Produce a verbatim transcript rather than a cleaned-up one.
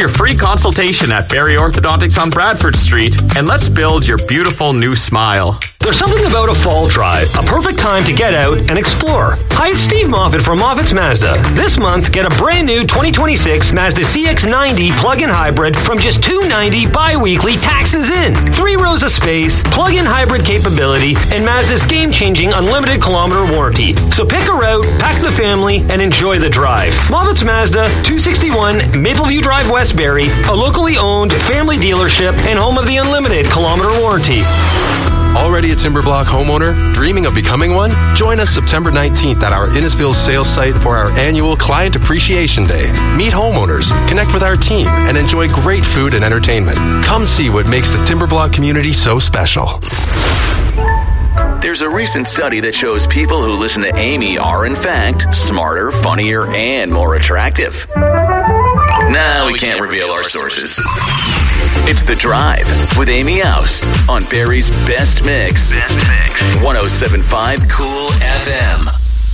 your free consultation at Barry Orthodontics on Bradford Street, and let's build your beautiful new smile. There's something about a fall drive, a perfect time to get out and explore. Hi, it's Steve Moffitt from Moffitt's Mazda. This month, get a brand new twenty twenty-six Mazda C X ninety plug-in hybrid from just two hundred ninety dollars bi-weekly, taxes in. Three rows of space, plug-in hybrid capability, and Mazda's game-changing unlimited kilometer warranty. So pick a route, pack the family, and enjoy the drive. Moffitt's Mazda, two sixty-one Mapleview Drive, Westbury, a locally owned family dealership and home of the unlimited kilometer warranty. Already a Timberblock homeowner? Dreaming of becoming one? Join us September nineteenth at our Innisfil sales site for our annual Client Appreciation Day. Meet homeowners, connect with our team, and enjoy great food and entertainment. Come see what makes the Timberblock community so special. There's a recent study that shows people who listen to Amy are, in fact, smarter, funnier, and more attractive. Now we can't reveal our sources. It's The Drive with Amy Oust on Barry's Best Mix. Best Mix. one oh seven point five Cool F M.